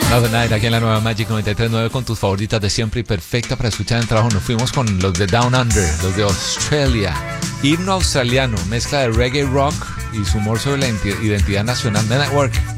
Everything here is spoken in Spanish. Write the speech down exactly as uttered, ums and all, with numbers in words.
Another Night aquí en la nueva Magic noventa y tres punto nueve con tus favoritas de siempre y perfecta para escuchar en el trabajo. Nos fuimos con los de Down Under, los de Australia. Himno australiano, mezcla de reggae rock y su humor sobre la identidad nacional. Men at Work.